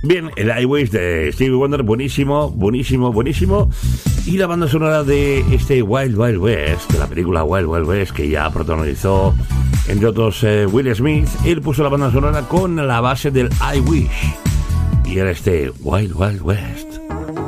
Bien, el I Wish de Stevie Wonder, buenísimo, buenísimo, buenísimo. Y la banda sonora de este Wild Wild West, de la película Wild Wild West, que ya protagonizó, entre otros, Will Smith. Él puso la banda sonora con la base del I Wish. Y era este Wild Wild West.